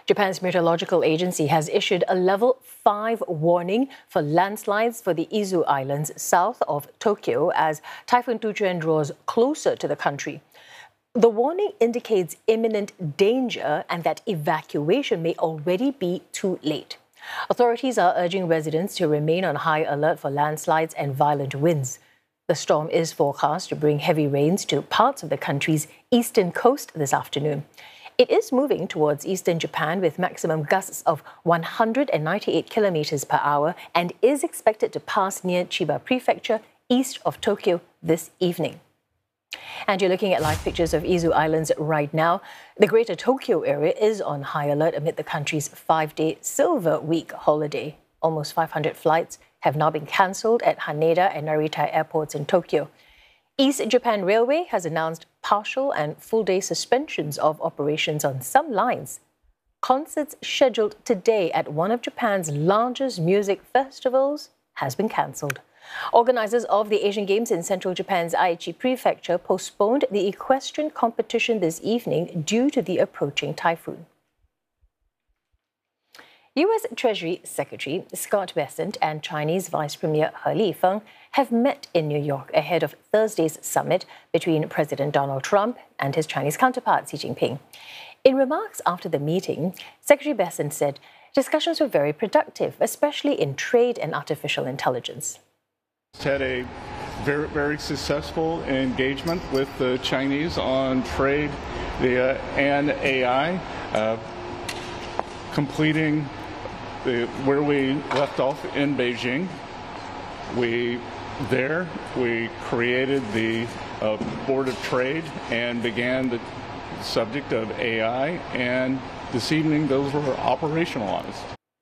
Japan's meteorological agency has issued a level 5 warning for landslides for the Izu Islands south of Tokyo as Typhoon Tuchuan draws closer to the country. The warning indicates imminent danger and that evacuation may already be too late. Authorities are urging residents to remain on high alert for landslides and violent winds. The storm is forecast to bring heavy rains to parts of the country's eastern coast this afternoon. It is moving towards eastern Japan with maximum gusts of 198 kilometers per hour and is expected to pass near Chiba Prefecture, east of Tokyo, this evening. And you're looking at live pictures of Izu Islands right now. The Greater Tokyo area is on high alert amid the country's 5-day Silver Week holiday. Almost 500 flights have now been cancelled at Haneda and Narita airports in Tokyo. East Japan Railway has announced partial and full-day suspensions of operations on some lines. Concerts scheduled today at one of Japan's largest music festivals has been cancelled. Organisers of the Asian Games in central Japan's Aichi Prefecture postponed the equestrian competition this evening due to the approaching typhoon. U.S. Treasury Secretary Scott Bessent and Chinese Vice Premier He Lifeng have met in New York ahead of Thursday's summit between President Donald Trump and his Chinese counterpart Xi Jinping. In remarks after the meeting, Secretary Bessent said discussions were very productive, especially in trade and artificial intelligence. Had a very successful engagement with the Chinese on trade and AI, completing where we left off in Beijing. We created the Board of Trade and began the subject of AI, and this evening those were operationalized.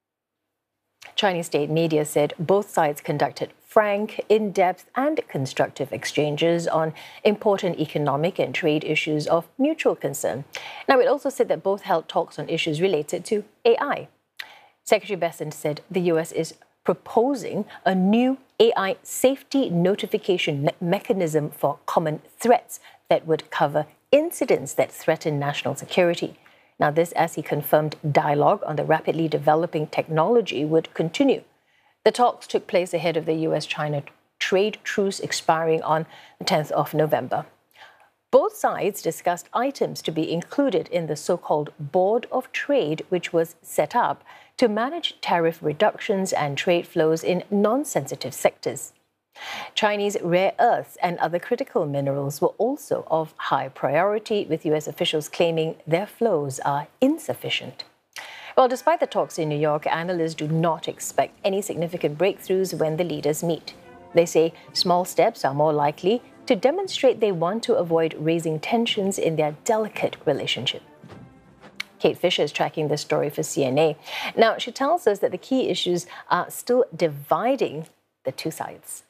Chinese state media said both sides conducted frank, in-depth and constructive exchanges on important economic and trade issues of mutual concern. Now, it also said that both held talks on issues related to AI. Secretary Bessent said the U.S. is proposing a new AI safety notification mechanism for common threats that would cover incidents that threaten national security. Now, this as he confirmed dialogue on the rapidly developing technology would continue. The talks took place ahead of the U.S.-China trade truce expiring on the 10th of November. Both sides discussed items to be included in the so-called Board of Trade, which was set up to manage tariff reductions and trade flows in non-sensitive sectors. Chinese rare earths and other critical minerals were also of high priority, with U.S. officials claiming their flows are insufficient. Well, despite the talks in New York, analysts do not expect any significant breakthroughs when the leaders meet. They say small steps are more likely to demonstrate they want to avoid raising tensions in their delicate relationship. Kate Fisher is tracking this story for CNA. Now, she tells us that the key issues are still dividing the two sides.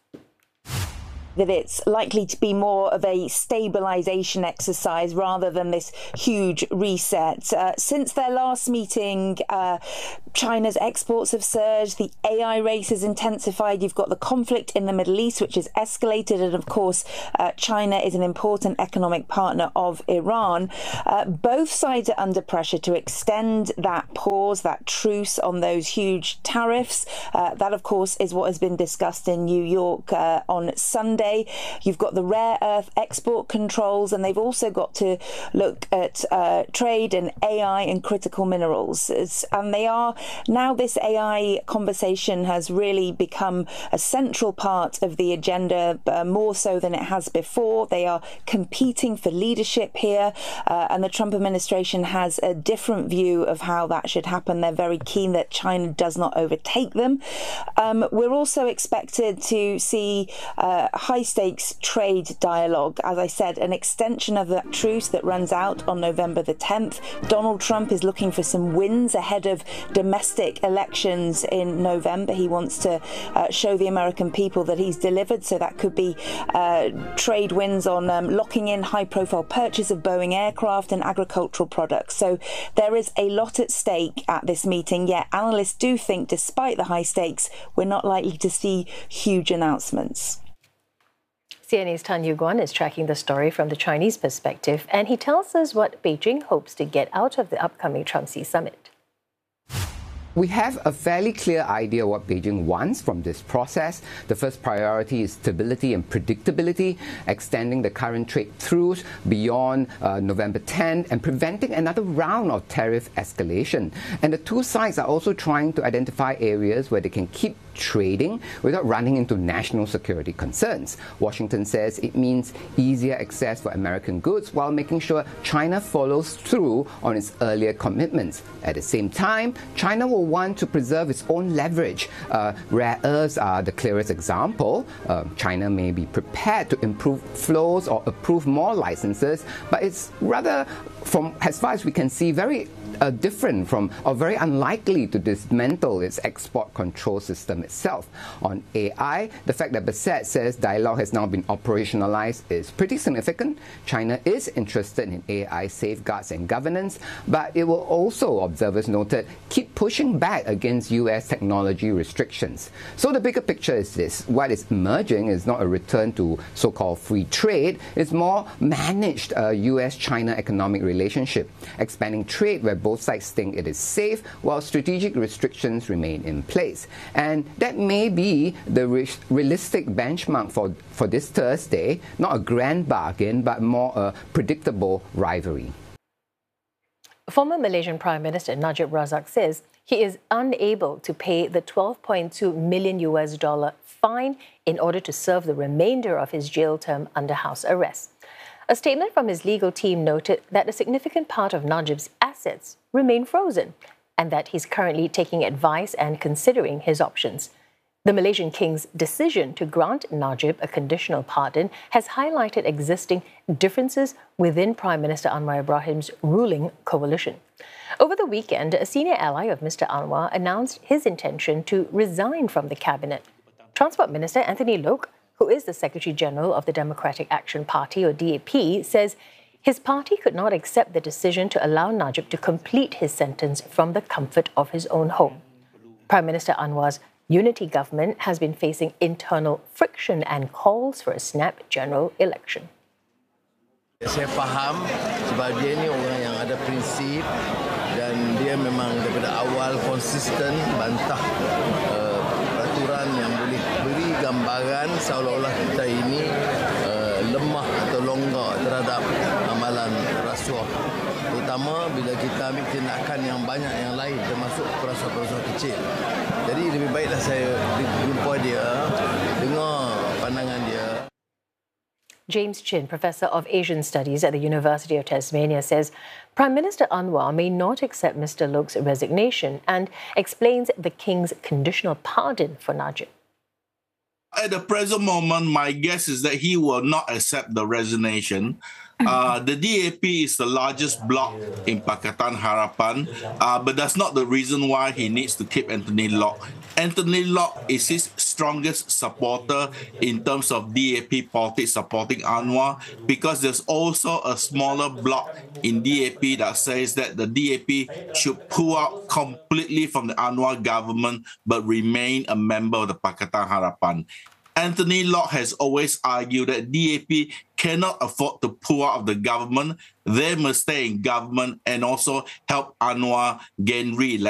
That it's likely to be more of a stabilisation exercise rather than this huge reset. Since their last meeting, China's exports have surged, the AI race has intensified, you've got the conflict in the Middle East, which has escalated, and of course, China is an important economic partner of Iran. Both sides are under pressure to extend that pause, that truce on those huge tariffs. That, of course, is what has been discussed in New York on Sunday. You've got the rare earth export controls, and they've also got to look at trade and AI and critical minerals. And they are now, this AI conversation has really become a central part of the agenda, more so than it has before. They are competing for leadership here, and the Trump administration has a different view of how that should happen. They're very keen that China does not overtake them. We're also expected to see high-stakes trade dialogue. As I said, an extension of that truce that runs out on November the 10th. Donald Trump is looking for some wins ahead of domestic elections in November. He wants to show the American people that he's delivered. So that could be trade wins on locking in high-profile purchase of Boeing aircraft and agricultural products. So there is a lot at stake at this meeting. Yet analysts do think, despite the high stakes, we're not likely to see huge announcements. CNA's Tan Yu-guan is tracking the story from the Chinese perspective, and he tells us what Beijing hopes to get out of the upcoming Trump-Xi summit. We have a fairly clear idea what Beijing wants from this process. The first priority is stability and predictability, extending the current trade truce beyond November 10 and preventing another round of tariff escalation. And the two sides are also trying to identify areas where they can keep trading without running into national security concerns. Washington says it means easier access for American goods while making sure China follows through on its earlier commitments. At the same time, China will want to preserve its own leverage. Rare earths are the clearest example. China may be prepared to improve flows or approve more licenses, but it's rather, from as far as we can see, very different from, or very unlikely to dismantle its export control system itself. On AI, the fact that Beset says dialogue has now been operationalized is pretty significant. China is interested in AI safeguards and governance, but it will also, observers noted, keep pushing back against US technology restrictions. So the bigger picture is this: what is emerging is not a return to so-called free trade, it's more managed US-China economic relationship, expanding trade where both sides think it is safe while strategic restrictions remain in place. And that may be the realistic benchmark for this Thursday, not a grand bargain, but more a predictable rivalry. Former Malaysian Prime Minister Najib Razak says he is unable to pay the $12.2 million fine in order to serve the remainder of his jail term under house arrest. A statement from his legal team noted that a significant part of Najib's assets remain frozen and that he's currently taking advice and considering his options. The Malaysian king's decision to grant Najib a conditional pardon has highlighted existing differences within Prime Minister Anwar Ibrahim's ruling coalition. Over the weekend, a senior ally of Mr. Anwar announced his intention to resign from the cabinet. Transport Minister Anthony Loke, who is the Secretary General of the Democratic Action Party, or DAP, says his party could not accept the decision to allow Najib to complete his sentence from the comfort of his own home. Prime Minister Anwar's unity government has been facing internal friction and calls for a snap general election. Saya faham sebab dia ni orang yang ada prinsip dan dia memang daripada awal konsisten bantah peraturan yang boleh beri gambaran seolah-olah kita ini lemah atau longgar terhadap amalan rasuah, terutama bila kita ambil tindakan yang banyak yang lain termasuk perasuah-perasuah kecil. Jadi lebih baiklah saya jumpa dia, dengar pandangan dia. James Chin, Professor of Asian Studies at the University of Tasmania, says Prime Minister Anwar may not accept Mr. Loke's resignation and explains the King's conditional pardon for Najib. At the present moment, my guess is that he will not accept the resignation. The DAP is the largest bloc in Pakatan Harapan, but that's not the reason why he needs to keep Anthony Loke. Anthony Loke is his strongest supporter in terms of DAP politics supporting Anwar, because there's also a smaller bloc in DAP that says that the DAP should pull out completely from the Anwar government but remain a member of the Pakatan Harapan. Anthony Loke has always argued that DAP cannot afford to pull out of the government. They must stay in government and also help Anwar gain re-election.